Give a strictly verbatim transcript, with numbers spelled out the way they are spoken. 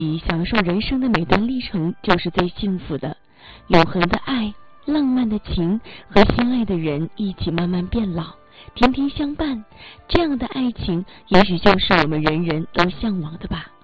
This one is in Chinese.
享受人生的每段历程就是最幸福的。永恒的爱，浪漫的情，和心爱的人一起慢慢变老，天天相伴，这样的爱情也许就是我们人人都向往的吧。